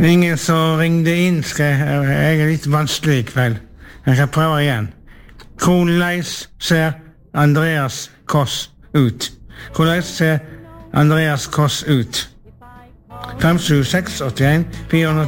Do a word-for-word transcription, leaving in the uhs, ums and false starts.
Ingen som ringde inn, skal jeg, jeg er litt vanskelig i kveld. Jeg skal prøve igjen. Hvordan ser Andreas Koss ut? Hvordan ser Andreas Koss ut? fem sju seks åtte en fire